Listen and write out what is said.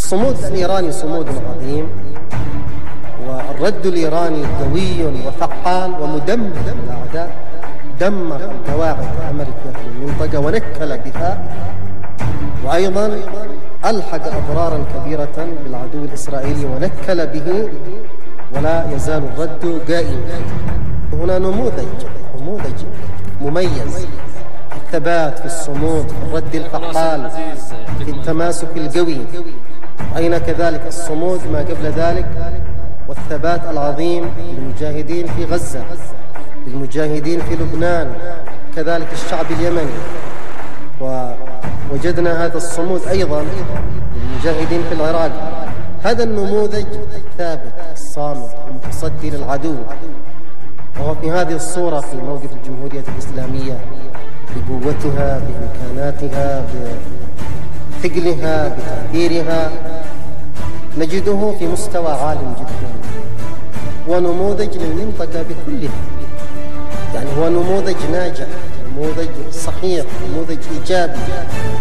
الصمود الإيراني صمود عظيم، والرد الإيراني قوي وفعال ومدمر للأعداء، دمر القواعد الأمريكية في المنطقة ونكل بها، وأيضا ألحق أضرارا كبيرة بالعدو الإسرائيلي ونكل به، ولا يزال الرد قائما. هنا نموذج مميز، الثبات في الصمود، في الرد الفعال، في التماسك القوي، أين كذلك الصمود ما قبل ذلك، والثبات العظيم للمجاهدين في غزة، للمجاهدين في لبنان، كذلك الشعب اليمني. ووجدنا هذا الصمود أيضا للمجاهدين في العراق. هذا النموذج الثابت الصامد المتصدي للعدو، وهو في هذه الصورة في موقف الجمهورية الإسلامية بقوتها، بإمكاناتها، بثقلها، بتأثيرها، نجده في مستوى عالي جدا، ونموذج للمنطقة بكلها. يعني هو نموذج ناجح، نموذج صحيح، نموذج إيجابي.